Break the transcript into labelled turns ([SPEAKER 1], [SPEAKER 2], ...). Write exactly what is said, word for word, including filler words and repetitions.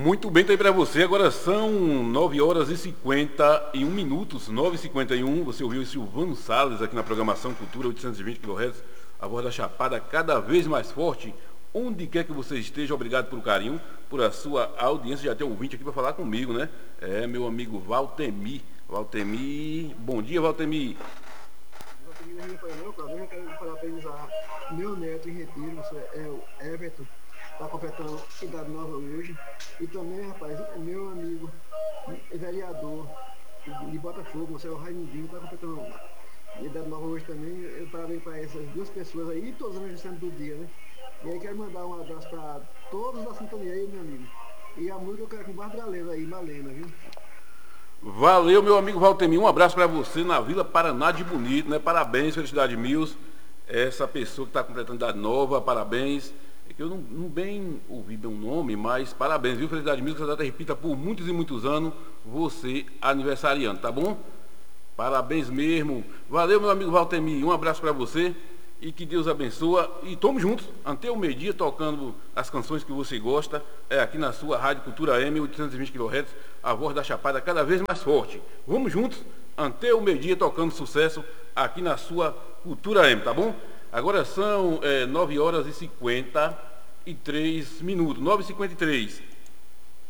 [SPEAKER 1] Muito bem, tá aí para você. Agora são nove horas e cinquenta e um minutos, nove e cinquenta e um. Você ouviu o Silvano Salles aqui na programação Cultura oitocentos e vinte quilohertz, a voz da Chapada cada vez mais forte. Onde quer que você esteja, obrigado pelo carinho, por a sua audiência. Já tem um ouvinte aqui para falar comigo, né? É meu amigo Valtemir. Valtemir, bom dia, Valtemir.
[SPEAKER 2] Valtemir, eu quero parabenizar meu neto em retiro, é o Everton. Está completando idade nova hoje. E também, rapaz, o meu amigo vereador de Botafogo, você é o Raimundinho, está completando idade nova hoje também. Eu parabéns para essas duas pessoas aí e todos os aniversários do dia, né? E aí quero mandar um abraço para todos da sintonia aí, meu amigo. E a música eu quero com Bárbara Galeza aí, Malena, viu?
[SPEAKER 1] Valeu, meu amigo Valtemir. Um abraço para você na Vila Paraná de Bonito, né? Parabéns, felicidade mil. Essa pessoa que está completando idade nova, parabéns. É que eu não, não bem ouvi bem o nome, mas parabéns, viu? Felicidade mil, que essa data repita por muitos e muitos anos, você aniversariante, tá bom? Parabéns mesmo. Valeu, meu amigo Valtemir. Um abraço para você e que Deus abençoe. E tamo juntos, até o meio-dia, tocando as canções que você gosta, é aqui na sua Rádio Cultura M, oitocentos e vinte quilohertz, a voz da Chapada cada vez mais forte. Vamos juntos, até o meio-dia, tocando sucesso aqui na sua Cultura M, tá bom? Agora são é, nove horas e cinquenta e três minutos, nove e cinquenta e três.